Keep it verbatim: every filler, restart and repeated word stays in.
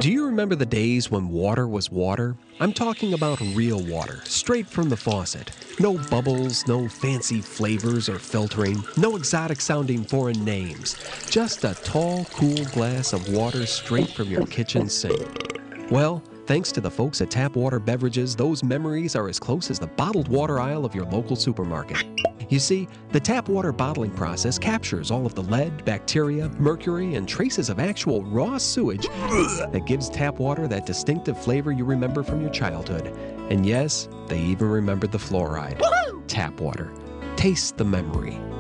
Do you remember the days when water was water? I'm talking about real water, straight from the faucet. No bubbles, no fancy flavors or filtering, no exotic-sounding foreign names. Just a tall, cool glass of water straight from your kitchen sink. Well, thanks to the folks at Tap Water Beverages, those memories are as close as the bottled water aisle of your local supermarket. You see, the tap water bottling process captures all of the lead, bacteria, mercury, and traces of actual raw sewage that gives tap water that distinctive flavor you remember from your childhood. And yes, they even remembered the fluoride. Tap water. Taste the memory.